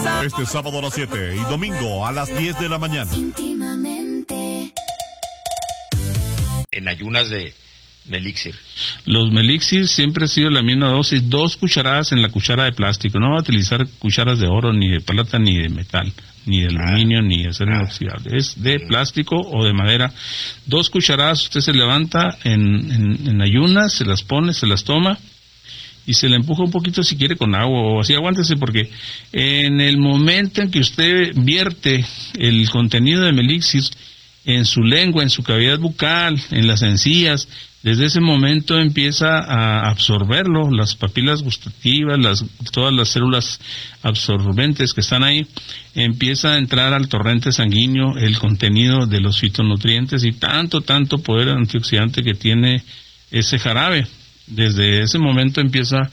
Este sábado a las 7 y domingo a las 10 de la mañana. En ayunas de Melixir. Los Melixir siempre ha sido la misma dosis, 2 cucharadas en la cuchara de plástico. No va a utilizar cucharas de oro, ni de plata, ni de metal, ni de aluminio, ni de acero inoxidable. Es de plástico o de madera. 2 cucharadas, usted se levanta en ayunas, se las pone, se las toma y se le empuja un poquito si quiere con agua o así. Aguántese, porque en el momento en que usted vierte el contenido de Melixir en su lengua, en su cavidad bucal, en las encías, desde ese momento empieza a absorberlo, las papilas gustativas, todas las células absorbentes que están ahí, empieza a entrar al torrente sanguíneo el contenido de los fitonutrientes y tanto poder antioxidante que tiene ese jarabe. Desde ese momento empieza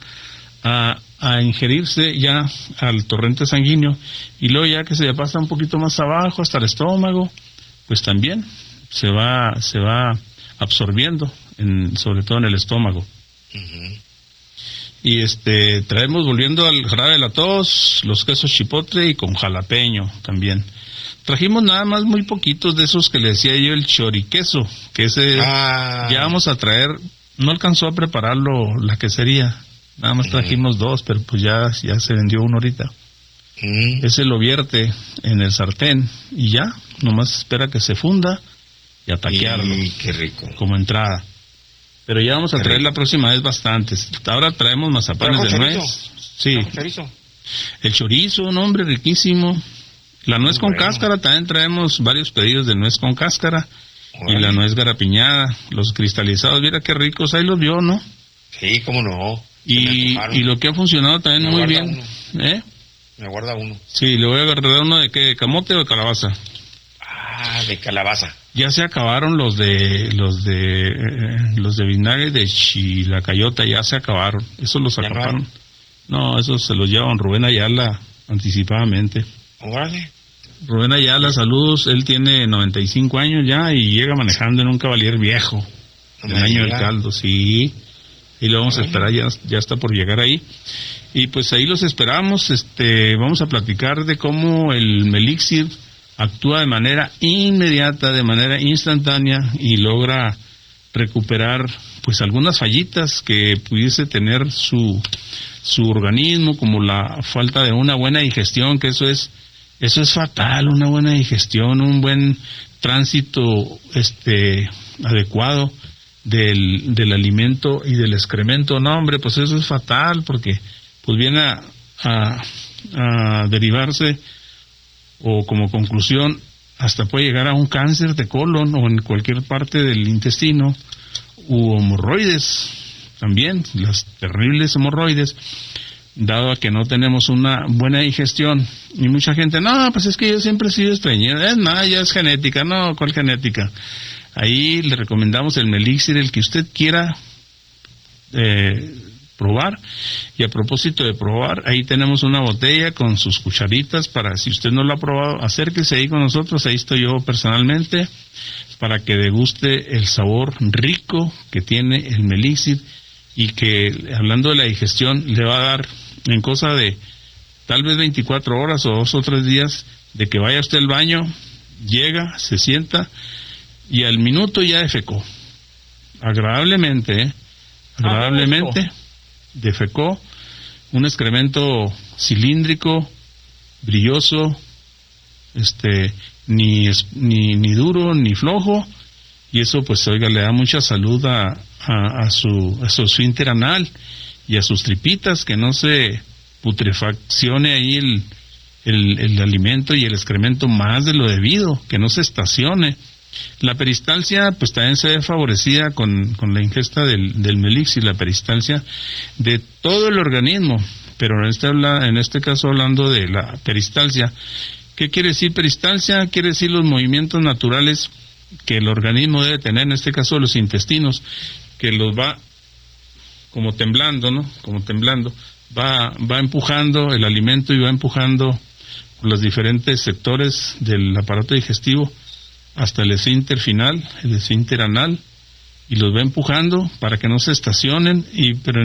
a ingerirse ya al torrente sanguíneo, y luego ya que se pasa un poquito más abajo hasta el estómago, pues también se va absorbiendo, sobre todo en el estómago. Uh-huh. Y traemos, volviendo al jarabe de la tos, los quesos chipotle y con jalapeño también. Trajimos nada más muy poquitos de esos que le decía yo, el choriqueso, que ese ya vamos a traer. No alcanzó a prepararlo la quesería, nada más trajimos 2, pero pues ya se vendió uno ahorita. Ese lo vierte en el sartén y ya, nomás espera que se funda y a taquearlo. Qué rico. Como entrada. Pero ya vamos a traer la próxima vez bastantes. Ahora traemos mazapanes de nuez. Sí. El chorizo, un hombre riquísimo. La nuez con cáscara, también traemos varios pedidos de nuez con cáscara. Y la nuez garapiñada, los cristalizados, mira qué ricos, ahí los vio, ¿no? Sí, cómo no. Y lo que ha funcionado también muy bien. Me guarda uno. Sí, le voy a agarrar uno de qué, ¿de camote o de calabaza? De calabaza. Ya se acabaron los de vinagre de chilacayota, ya se acabaron. Esos los acabaron. No, esos se los llevan Rubén Ayala anticipadamente. Órale. Rubén Ayala, saludos, él tiene 95 años ya y llega manejando en un Cavalier viejo, del año del caldo, sí, y lo vamos a esperar, ya está por llegar ahí, y pues ahí los esperamos. Vamos a platicar de cómo el Melixir actúa de manera inmediata, de manera instantánea, y logra recuperar pues algunas fallitas que pudiese tener su organismo, como la falta de una buena digestión, que eso es fatal, una buena digestión, un buen tránsito adecuado del alimento y del excremento. No, hombre, pues eso es fatal, porque pues viene a derivarse, o como conclusión, hasta puede llegar a un cáncer de colon o en cualquier parte del intestino, u hemorroides también, las terribles hemorroides, dado a que no tenemos una buena digestión. Y mucha gente, no, pues es que yo siempre he sido estreñido, ya es genética. No, ¿cuál genética? Ahí le recomendamos el Melixir, el que usted quiera probar. Y a propósito de probar, ahí tenemos una botella con sus cucharitas, para, si usted no lo ha probado, acérquese ahí con nosotros, ahí estoy yo personalmente, para que deguste el sabor rico que tiene el Melixir, y que, hablando de la digestión, le va a dar, en cosa de tal vez 24 horas o 2 o 3 días, de que vaya usted al baño, llega, se sienta, y al minuto ya defecó. Agradablemente, defecó un excremento cilíndrico, brilloso, ni duro ni flojo, y eso pues, oiga, le da mucha salud a su esfínter anal y a sus tripitas, que no se putrefaccione ahí el alimento y el excremento más de lo debido, que no se estacione. La peristalsia pues también se ve favorecida con la ingesta del Melixir, la peristalsia de todo el organismo, pero en este caso hablando de la peristalsia. ¿Qué quiere decir peristalsia? Quiere decir los movimientos naturales que el organismo debe tener, en este caso los intestinos, que los va como temblando, ¿no? Como temblando, va empujando el alimento y va empujando los diferentes sectores del aparato digestivo hasta el esfínter final, el esfínter anal, y los va empujando para que no se estacionen, pero